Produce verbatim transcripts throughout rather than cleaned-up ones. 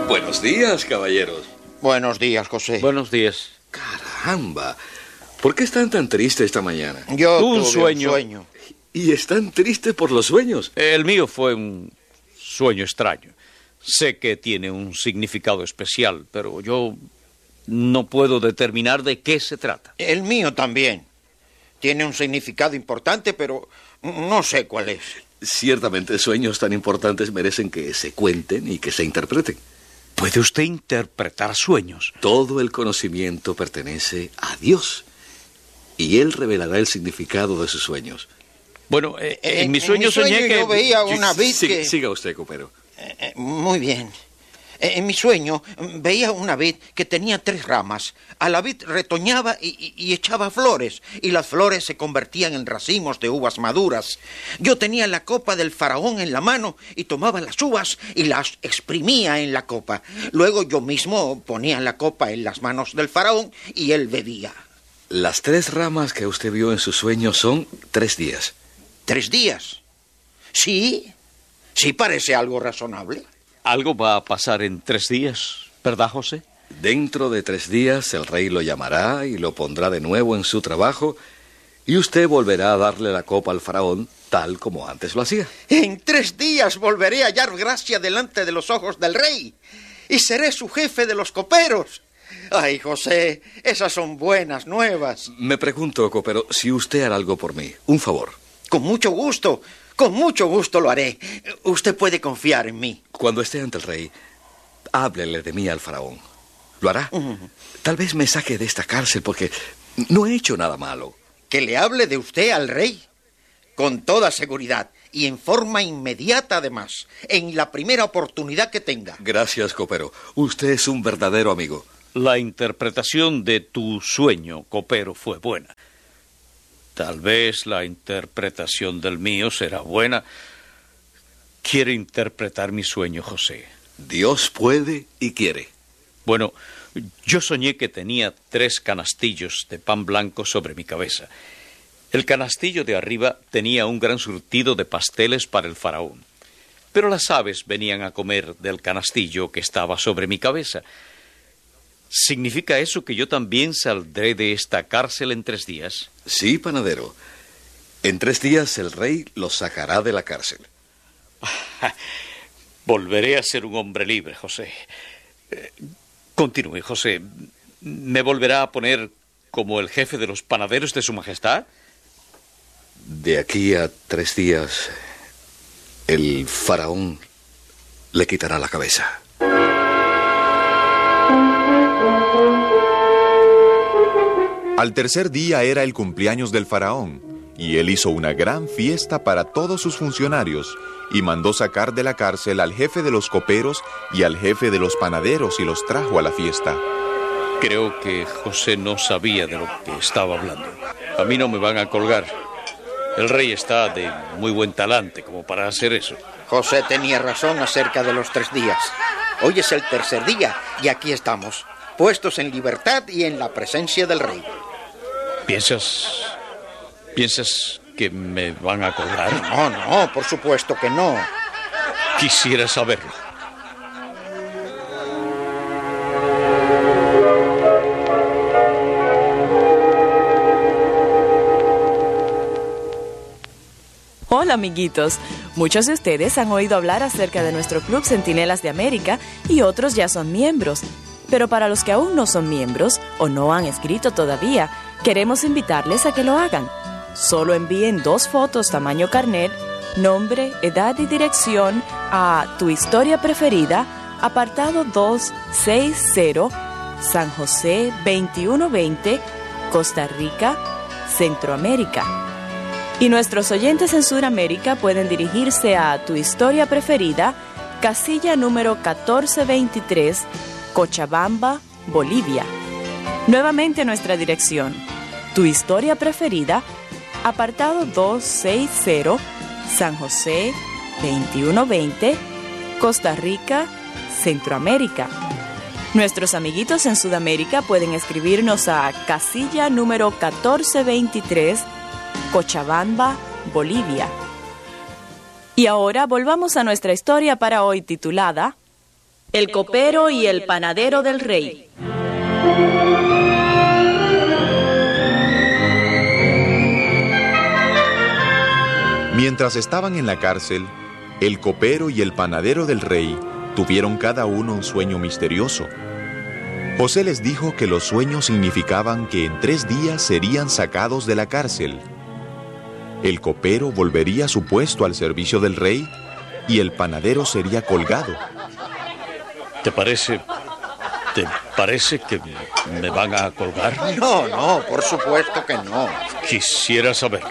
Buenos días, caballeros. Buenos días, José. Buenos días. Caramba, ¿por qué están tan tristes esta mañana? Yo Un tuve sueño. un sueño. ¿Y están tristes por los sueños? El mío fue un sueño extraño. Sé que tiene un significado especial, pero yo no puedo determinar de qué se trata. El mío también. Tiene un significado importante, pero no sé cuál es. Ciertamente, sueños tan importantes merecen que se cuenten y que se interpreten. ¿Puede usted interpretar sueños? Todo el conocimiento pertenece a Dios, y Él revelará el significado de sus sueños. Bueno, eh, en, En- mi en sueño mi sueño soñé que... yo veía una vid Sí- que... Siga usted, copero. Eh, eh, muy bien. Eh, En mi sueño mm, veía una vid que tenía tres ramas. A la vid retoñaba y, y- y echaba flores, y las flores se convertían en racimos de uvas maduras. Yo tenía la copa del faraón en la mano y tomaba las uvas y las exprimía en la copa. Luego yo mismo ponía la copa en las manos del faraón y él bebía. Las tres ramas que usted vio en su sueño son tres días. ¿Tres días? Sí, sí parece algo razonable. Algo va a pasar en tres días, ¿verdad, José? Dentro de tres días el rey lo llamará y lo pondrá de nuevo en su trabajo, y usted volverá a darle la copa al faraón tal como antes lo hacía. En tres días volveré a hallar gracia delante de los ojos del rey y seré su jefe de los coperos. Ay, José, esas son buenas nuevas. Me pregunto, copero, si usted hará algo por mí, un favor. Con mucho gusto, con mucho gusto lo haré. Usted puede confiar en mí. Cuando esté ante el rey, háblele de mí al faraón. ¿Lo hará? Tal vez me saque de esta cárcel porque no he hecho nada malo. Que le hable de usted al rey. Con toda seguridad y en forma inmediata además, en la primera oportunidad que tenga. Gracias, copero. Usted es un verdadero amigo. La interpretación de tu sueño, copero, fue buena. Tal vez la interpretación del mío será buena. ¿Quiere interpretar mi sueño, José? Dios puede y quiere. Bueno, yo soñé que tenía tres canastillos de pan blanco sobre mi cabeza. El canastillo de arriba tenía un gran surtido de pasteles para el faraón. Pero las aves venían a comer del canastillo que estaba sobre mi cabeza. ¿Significa eso que yo también saldré de esta cárcel en tres días? Sí, panadero. En tres días el rey lo sacará de la cárcel. Volveré a ser un hombre libre, José. Eh, continúe, José. ¿Me volverá a poner como el jefe de los panaderos de su majestad? De aquí a tres días, el faraón le quitará la cabeza. Al tercer día era el cumpleaños del faraón, y él hizo una gran fiesta para todos sus funcionarios, y mandó sacar de la cárcel al jefe de los coperos y al jefe de los panaderos y los trajo a la fiesta. Creo que José no sabía de lo que estaba hablando. A mí no me van a colgar. El rey está de muy buen talante como para hacer eso. José tenía razón acerca de los tres días. Hoy es el tercer día y aquí estamos, puestos en libertad y en la presencia del rey. ¿Piensas... piensas que me van a colgar? No, no, por supuesto que no. Quisiera saberlo. Hola, amiguitos. Muchos de ustedes han oído hablar acerca de nuestro Club Centinelas de América y otros ya son miembros. Pero para los que aún no son miembros o no han escrito todavía, queremos invitarles a que lo hagan. Solo envíen dos fotos tamaño carnet, nombre, edad y dirección a Tu Historia Preferida, apartado doscientos sesenta, San José veintiuno veinte, Costa Rica, Centroamérica. Y nuestros oyentes en Sudamérica pueden dirigirse a Tu Historia Preferida, casilla número catorce veintitrés, Cochabamba, Bolivia. Nuevamente nuestra dirección: Tu Historia Preferida, apartado doscientos sesenta, San José veintiuno veinte, Costa Rica, Centroamérica. Nuestros amiguitos en Sudamérica pueden escribirnos a casilla número catorce veintitrés, Cochabamba, Bolivia. Y ahora volvamos a nuestra historia para hoy titulada El copero y el panadero del rey. Mientras estaban en la cárcel, el copero y el panadero del rey tuvieron cada uno un sueño misterioso. José les dijo que los sueños significaban que en tres días serían sacados de la cárcel. El copero volvería a su puesto al servicio del rey y el panadero sería colgado. ¿Te parece... te parece que me van a colgar? No, no, por supuesto que no. Quisiera saberlo.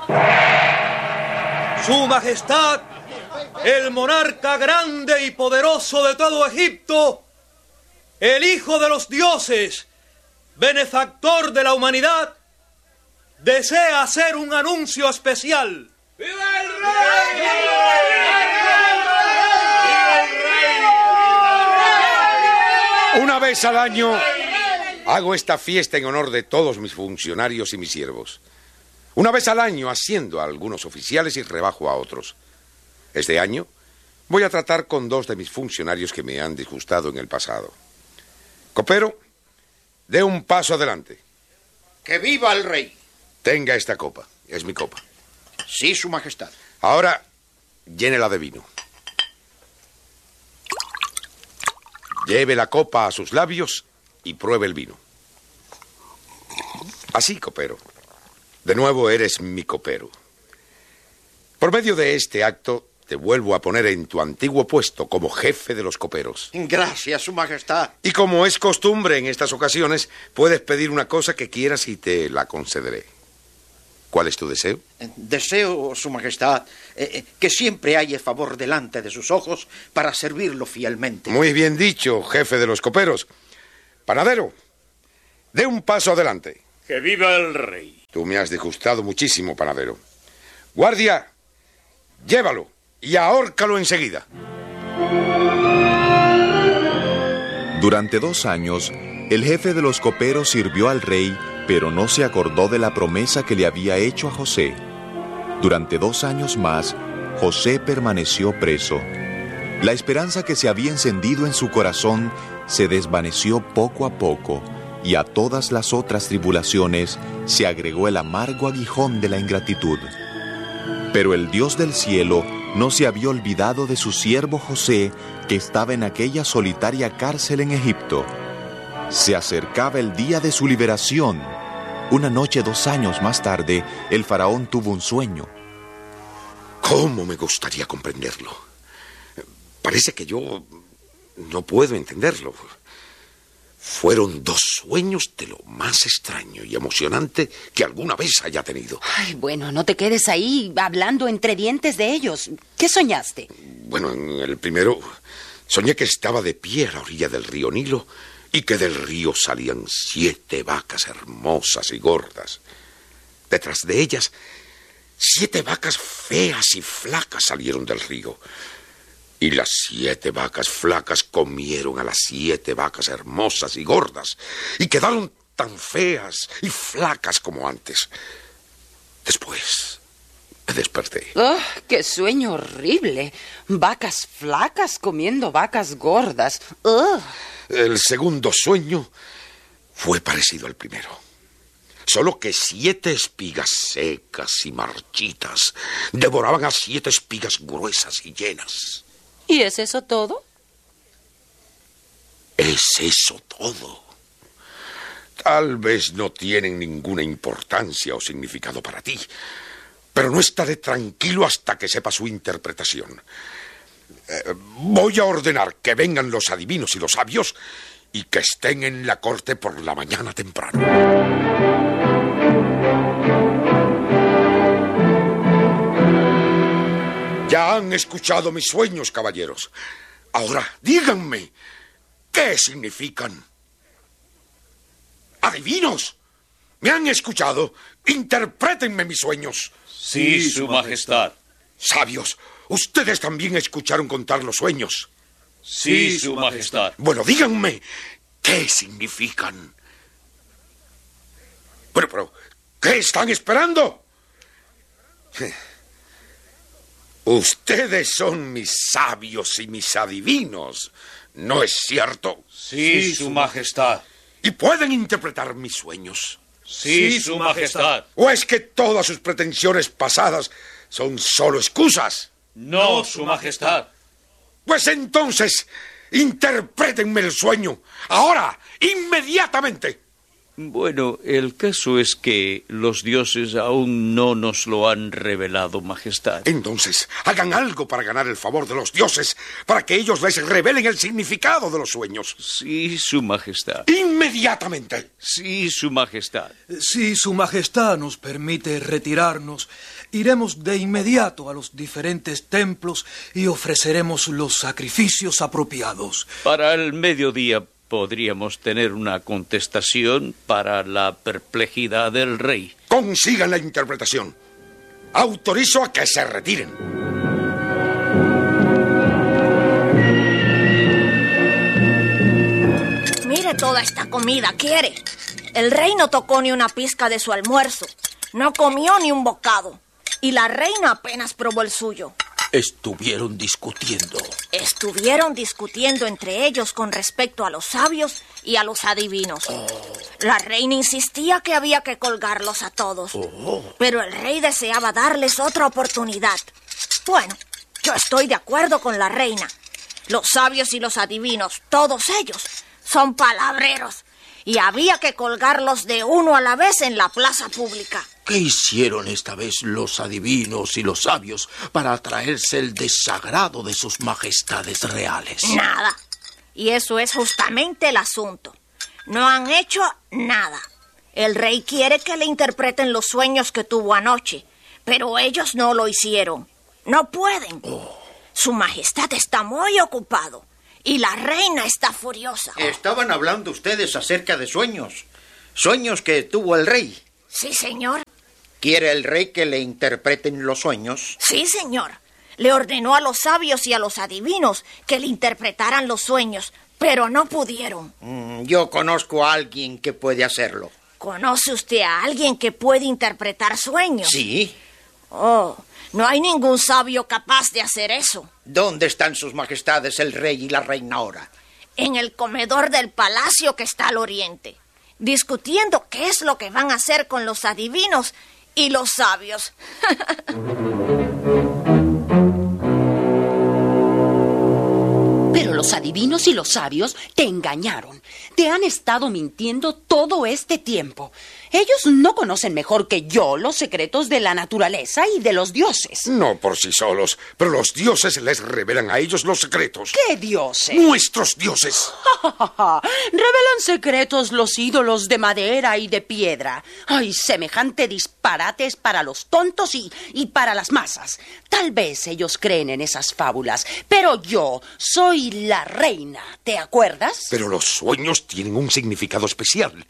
Su Majestad, el monarca grande y poderoso de todo Egipto, el Hijo de los dioses, benefactor de la humanidad, desea hacer un anuncio especial. ¡Viva el rey! ¡Viva el rey! Una vez al año hago esta fiesta en honor de todos mis funcionarios y mis siervos. Una vez al año asciendo a algunos oficiales y rebajo a otros. Este año voy a tratar con dos de mis funcionarios que me han disgustado en el pasado. Copero, dé un paso adelante. ¡Que viva el rey! Tenga esta copa, es mi copa. Sí, Su Majestad. Ahora, llénela de vino. Lleve la copa a sus labios y pruebe el vino. Así, copero. De nuevo eres mi copero. Por medio de este acto, te vuelvo a poner en tu antiguo puesto como jefe de los coperos. Gracias, Su Majestad. Y como es costumbre en estas ocasiones, puedes pedir una cosa que quieras y te la concederé. ¿Cuál es tu deseo? Deseo, Su Majestad, eh, que siempre haya favor delante de sus ojos para servirlo fielmente. Muy bien dicho, jefe de los coperos. Panadero, dé un paso adelante. ¡Que viva el rey! Tú me has disgustado muchísimo, panadero. Guardia, llévalo y ahórcalo enseguida. Durante dos años, el jefe de los coperos sirvió al rey, pero no se acordó de la promesa que le había hecho a José. Durante dos años más, José permaneció preso. La esperanza que se había encendido en su corazón se desvaneció poco a poco, y a todas las otras tribulaciones se agregó el amargo aguijón de la ingratitud. Pero el Dios del cielo no se había olvidado de su siervo José, que estaba en aquella solitaria cárcel en Egipto. Se acercaba el día de su liberación. Una noche, dos años más tarde, el faraón tuvo un sueño. ¿Cómo me gustaría comprenderlo? Parece que yo no puedo entenderlo. Fueron dos sueños de lo más extraño y emocionante que alguna vez haya tenido. Ay, bueno, no te quedes ahí hablando entre dientes de ellos. ¿Qué soñaste? Bueno, en el primero soñé que estaba de pie a la orilla del río Nilo y que del río salían siete vacas hermosas y gordas. Detrás de ellas, siete vacas feas y flacas salieron del río. Y las siete vacas flacas comieron a las siete vacas hermosas y gordas y quedaron tan feas y flacas como antes. Después me desperté. ¡Oh, qué sueño horrible! Vacas flacas comiendo vacas gordas. ¡Oh! El segundo sueño fue parecido al primero. Solo que siete espigas secas y marchitas devoraban a siete espigas gruesas y llenas. ¿Y es eso todo? Es eso todo. Tal vez no tienen ninguna importancia o significado para ti, pero no estaré tranquilo hasta que sepa su interpretación. Eh, voy a ordenar que vengan los adivinos y los sabios y que estén en la corte por la mañana temprano. Ya han escuchado mis sueños, caballeros. Ahora, díganme, ¿qué significan? ¡Adivinos! ¿Me han escuchado? Interprétenme mis sueños. Sí, Su Majestad. Sabios, ustedes también escucharon contar los sueños. Sí, Su Majestad. Bueno, díganme, ¿qué significan? Bueno, pero, ¿qué están esperando? Ustedes son mis sabios y mis adivinos, ¿no es cierto? Sí, Su Majestad. ¿Y pueden interpretar mis sueños? Sí, Su Majestad. ¿O es que todas sus pretensiones pasadas son solo excusas? No, Su Majestad. Pues entonces, interprétenme el sueño, ahora, inmediatamente. Bueno, el caso es que los dioses aún no nos lo han revelado, Majestad. Entonces, hagan algo para ganar el favor de los dioses, para que ellos les revelen el significado de los sueños. Sí, Su Majestad. Inmediatamente. Sí, Su Majestad. Si Su Majestad nos permite retirarnos, iremos de inmediato a los diferentes templos y ofreceremos los sacrificios apropiados. Para el mediodía podríamos tener una contestación para la perplejidad del rey. Consigan la interpretación. Autorizo a que se retiren. Mire toda esta comida, ¿quiere? El rey no tocó ni una pizca de su almuerzo. No comió ni un bocado. Y la reina apenas probó el suyo. Estuvieron discutiendo. Estuvieron discutiendo entre ellos con respecto a los sabios y a los adivinos. Oh. La reina insistía que había que colgarlos a todos. Oh. Pero el rey deseaba darles otra oportunidad. Bueno, yo estoy de acuerdo con la reina. Los sabios y los adivinos, todos ellos, son palabreros. Y había que colgarlos de uno a la vez en la plaza pública. ¿Qué hicieron esta vez los adivinos y los sabios para atraerse el desagrado de sus majestades reales? Nada. Y eso es justamente el asunto. No han hecho nada. El rey quiere que le interpreten los sueños que tuvo anoche, pero ellos no lo hicieron. No pueden. Oh. Su majestad está muy ocupado. Y la reina está furiosa. Estaban hablando ustedes acerca de sueños. Sueños que tuvo el rey. Sí, señor. ¿Quiere el rey que le interpreten los sueños? Sí, señor. Le ordenó a los sabios y a los adivinos que le interpretaran los sueños, pero no pudieron. Mm, yo conozco a alguien que puede hacerlo. ¿Conoce usted a alguien que puede interpretar sueños? Sí. Oh, no hay ningún sabio capaz de hacer eso. ¿Dónde están sus majestades el rey y la reina ahora? En el comedor del palacio que está al oriente, discutiendo qué es lo que van a hacer con los adivinos y los sabios. Pero los adivinos y los sabios te engañaron. Te han estado mintiendo todo este tiempo. Ellos no conocen mejor que yo los secretos de la naturaleza y de los dioses. No por sí solos, pero los dioses les revelan a ellos los secretos. ¿Qué dioses? ¡Nuestros dioses! Revelan secretos los ídolos de madera y de piedra. Ay, semejante disparate es para los tontos y, y para las masas. Tal vez ellos creen en esas fábulas, pero yo soy la reina, ¿te acuerdas? Pero los sueños tienen un significado especial.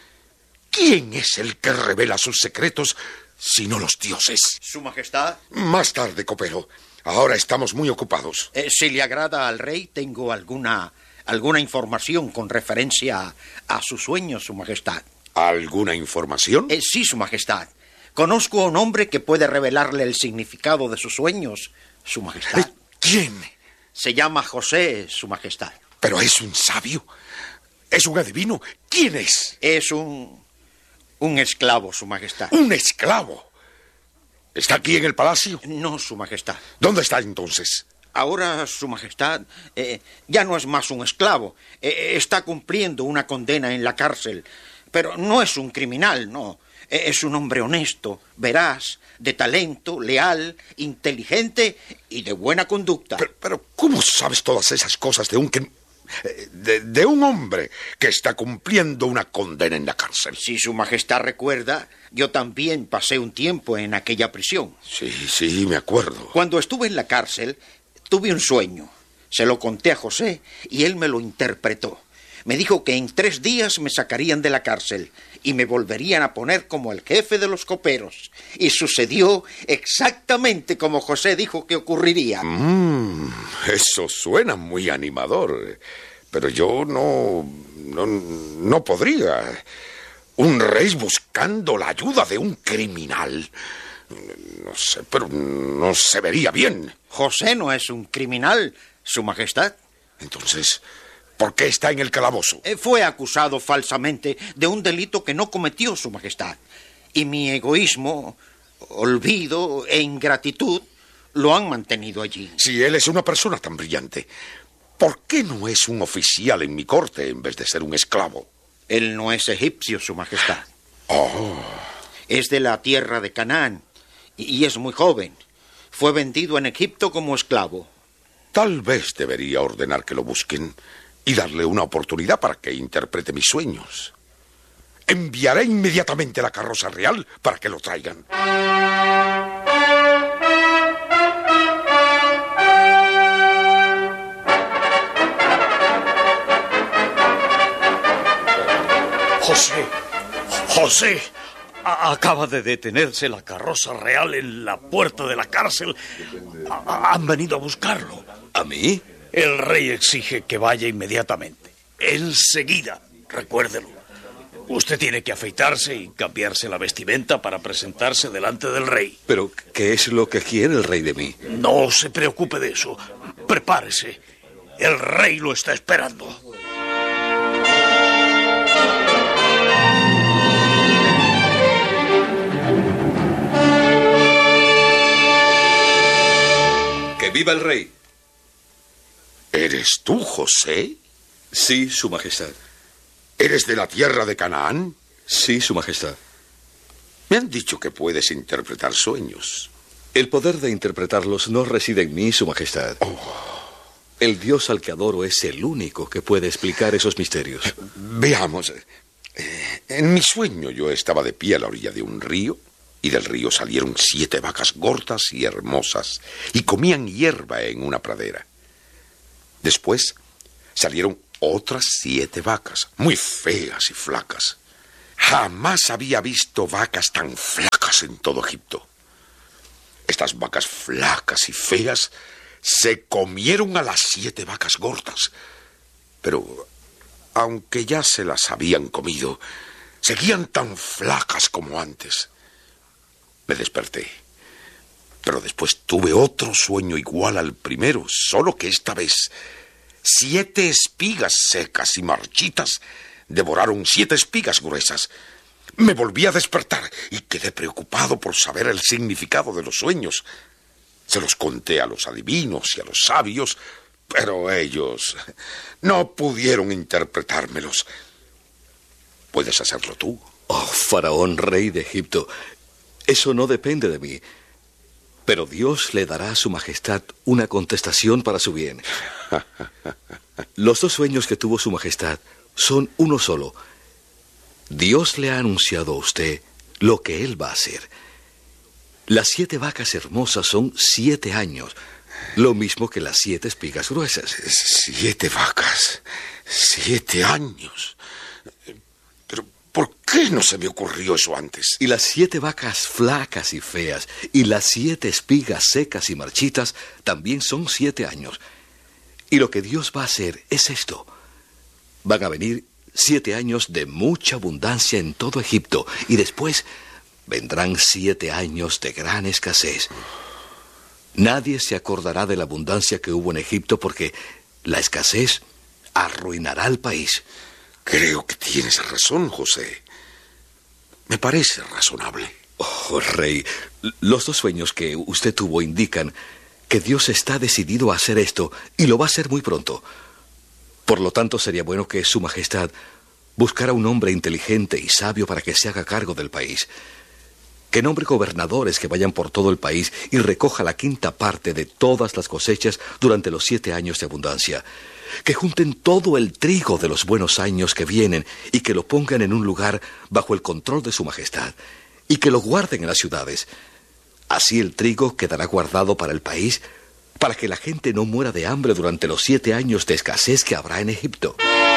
¿Quién es el que revela sus secretos sino los dioses? ¿Su majestad? Más tarde, copero. Ahora estamos muy ocupados. Eh, si le agrada al rey, tengo alguna, alguna información con referencia a, a sus sueños, su majestad. ¿Alguna información? Eh, sí, su majestad. Conozco a un hombre que puede revelarle el significado de sus sueños, su majestad. Eh, ¿Quién? Se llama José, su majestad. ¿Pero es un sabio? ¿Es un adivino? ¿Quién es? Es un... un esclavo, su majestad. ¿Un esclavo? ¿Está aquí en el palacio? No, su majestad. ¿Dónde está entonces? Ahora, su majestad, eh, ya no es más un esclavo. Eh, está cumpliendo una condena en la cárcel. Pero no es un criminal, no. Eh, es un hombre honesto, veraz, de talento, leal, inteligente y de buena conducta. Pero, pero ¿cómo sabes todas esas cosas de un que... De, de un hombre que está cumpliendo una condena en la cárcel? Si su majestad recuerda, yo también pasé un tiempo en aquella prisión. Sí, sí, me acuerdo. Cuando estuve en la cárcel, tuve un sueño. Se lo conté a José y él me lo interpretó. Me dijo que en tres días me sacarían de la cárcel y me volverían a poner como el jefe de los coperos. Y sucedió exactamente como José dijo que ocurriría. Mm, eso suena muy animador. Pero yo no, no, no podría. Un rey buscando la ayuda de un criminal. No sé, pero no se vería bien. José no es un criminal, Su Majestad. Entonces, ¿por qué está en el calabozo? Eh, fue acusado falsamente de un delito que no cometió, Su Majestad. Y mi egoísmo, olvido e ingratitud lo han mantenido allí. Si él es una persona tan brillante, ¿por qué no es un oficial en mi corte en vez de ser un esclavo? Él no es egipcio, Su Majestad. Oh. Es de la tierra de Canaán y es muy joven. Fue vendido en Egipto como esclavo. Tal vez debería ordenar que lo busquen y darle una oportunidad para que interprete mis sueños. Enviaré inmediatamente la carroza real para que lo traigan. José, José, a- acaba de detenerse la carroza real en la puerta de la cárcel. A- a- han venido a buscarlo. ¿A mí? El rey exige que vaya inmediatamente. Enseguida, recuérdelo. Usted tiene que afeitarse y cambiarse la vestimenta para presentarse delante del rey. ¿Pero qué es lo que quiere el rey de mí? No se preocupe de eso. Prepárese. El rey lo está esperando. ¡Que viva el rey! ¿Eres tú, José? Sí, Su Majestad. ¿Eres de la tierra de Canaán? Sí, Su Majestad. Me han dicho que puedes interpretar sueños. El poder de interpretarlos no reside en mí, Su Majestad. El Dios al que adoro es el único que puede explicar esos misterios. Veamos. Eh, En mi sueño yo estaba de pie a la orilla de un río y del río salieron siete vacas gordas y hermosas y comían hierba en una pradera. Después salieron otras siete vacas, muy feas y flacas. Jamás había visto vacas tan flacas en todo Egipto. Estas vacas flacas y feas se comieron a las siete vacas gordas. Pero, aunque ya se las habían comido, seguían tan flacas como antes. Me desperté. Pero después tuve otro sueño igual al primero, solo que esta vez siete espigas secas y marchitas devoraron siete espigas gruesas. Me volví a despertar y quedé preocupado por saber el significado de los sueños. Se los conté a los adivinos y a los sabios, pero ellos no pudieron interpretármelos. ¿Puedes hacerlo tú? Oh, Faraón, rey de Egipto, eso no depende de mí. Pero Dios le dará a Su Majestad una contestación para su bien. Los dos sueños que tuvo Su Majestad son uno solo. Dios le ha anunciado a usted lo que Él va a hacer. Las siete vacas hermosas son siete años, lo mismo que las siete espigas gruesas. Siete vacas, siete años. Pero, ¿por qué no se me ocurrió eso antes? Y las siete vacas flacas y feas y las siete espigas secas y marchitas también son siete años. Y lo que Dios va a hacer es esto. Van a venir siete años de mucha abundancia en todo Egipto y después vendrán siete años de gran escasez. Nadie se acordará de la abundancia que hubo en Egipto porque la escasez arruinará al país. Creo que tienes razón, José. Me parece razonable. Oh, rey, los dos sueños que usted tuvo indican que Dios está decidido a hacer esto y lo va a hacer muy pronto. Por lo tanto, sería bueno que Su Majestad buscara un hombre inteligente y sabio para que se haga cargo del país. Que nombre gobernadores que vayan por todo el país y recoja la quinta parte de todas las cosechas durante los siete años de abundancia. Que junten todo el trigo de los buenos años que vienen y que lo pongan en un lugar bajo el control de Su Majestad y que lo guarden en las ciudades. Así el trigo quedará guardado para el país, para que la gente no muera de hambre durante los siete años de escasez que habrá en Egipto.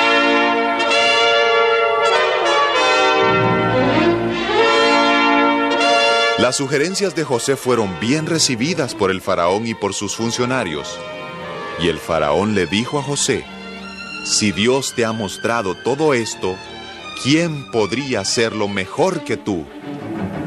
Las sugerencias de José fueron bien recibidas por el faraón y por sus funcionarios. Y el faraón le dijo a José: si Dios te ha mostrado todo esto, ¿quién podría hacerlo mejor que tú?